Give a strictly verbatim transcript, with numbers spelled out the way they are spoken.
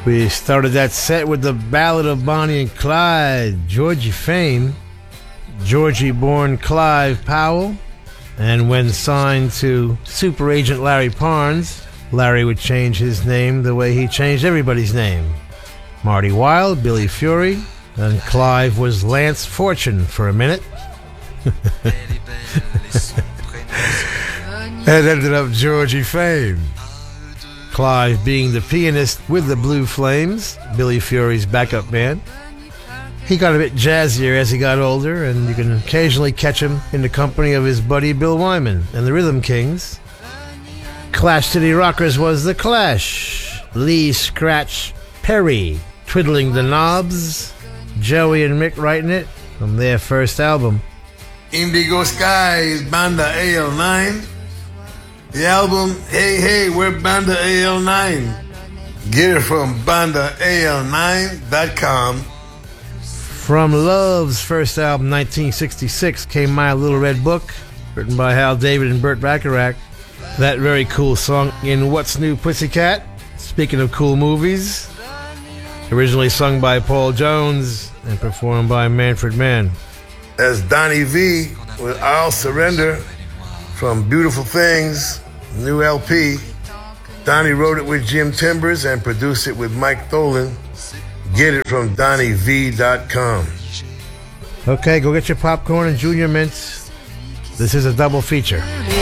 We started that set with the Ballad of Bonnie and Clyde, Georgie fame, Georgie born Clive Powell, and when signed to Super Agent Larry Parnes, Larry would change his name the way he changed everybody's name. Marty Wilde, Billy Fury, and Clive was Lance Fortune for a minute. And ended up Georgie fame. Clive being the pianist with the Blue Flames, Billy Fury's backup band. He got a bit jazzier as he got older, and you can occasionally catch him in the company of his buddy Bill Wyman and the Rhythm Kings. Clash City Rockers was The Clash. Lee Scratch Perry twiddling the knobs. Joey and Mick writing it from their first album. Indigo Skies, Banda A L nine. The album, Hey Hey, we're Banda A L nine. Get it from banda a l nine dot com. From Love's first album, nineteen sixty-six, came My Little Red Book, written by Hal David and Burt Bacharach. That very cool song in What's New Pussycat, speaking of cool movies, originally sung by Paul Jones and performed by Manfred Mann. As Donnie V with I'll Surrender from Beautiful Things, new L P. Donnie wrote it with Jim Timbers and produced it with Mike Tholen. Get it from donnie v dot com. Okay, go get your popcorn and Junior Mints. This is a double feature.